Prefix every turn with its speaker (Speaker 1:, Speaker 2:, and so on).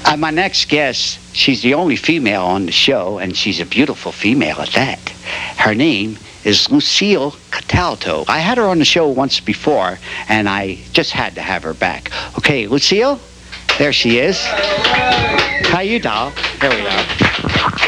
Speaker 1: My next guest, she's the only female on the show, and she's a beautiful female at that. Her name is Lucille Cataldo. I had her on the show once before, and I just had to have her back. Okay, Lucille, there she is. How you doll? There we are.